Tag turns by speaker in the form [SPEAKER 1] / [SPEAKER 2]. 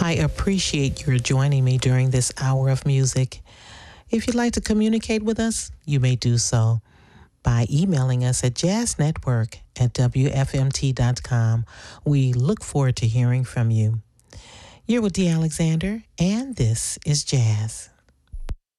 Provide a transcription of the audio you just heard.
[SPEAKER 1] I appreciate your joining me during this hour of music. If you'd like to communicate with us, you may do so by emailing us at jazznetwork@wfmt.com. We look forward to hearing from you. You're with Dee Alexander, and this is Jazz.